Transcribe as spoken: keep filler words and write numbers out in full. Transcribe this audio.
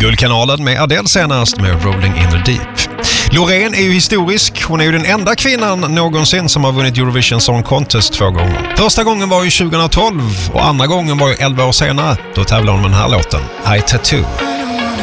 Guldkanalen med Adele senast med Rolling in the Deep. Loreen är ju historisk. Hon är ju den enda kvinnan någonsin som har vunnit Eurovision Song Contest två gånger. Första gången var ju tjugohundratolv och andra gången var ju elva år senare. Då tävlade hon med den här låten, I Tattoo.